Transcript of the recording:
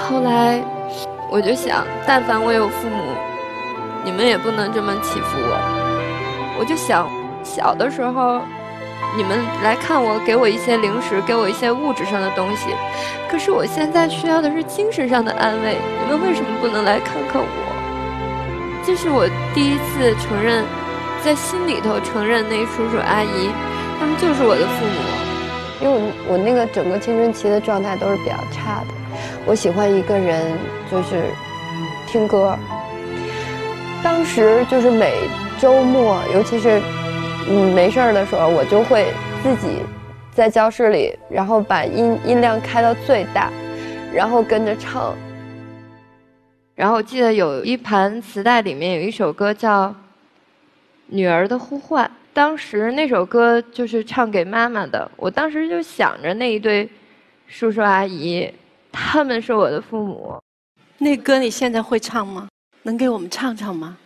后来我就想，但凡我有父母，你们也不能这么欺负我。我就想，小的时候你们来看我，给我一些零食，给我一些物质上的东西，可是我现在需要的是精神上的安慰，你们为什么不能来看看我？这是我第一次承认，在心里头承认那叔叔阿姨他们就是我的父母。 因为我那个整个青春期的状态都是比较差的，我喜欢一个人就是听歌，当时就是每周末，尤其是没事儿的时候，我就会自己在教室里，然后把音量开到最大，然后跟着唱。 然后我记得有一盘磁带里面有一首歌叫《女儿的呼唤》，当时那首歌就是唱给妈妈的。我当时就想着那一对叔叔阿姨，他们是我的父母。 那歌你现在会唱吗？能给我们唱唱吗？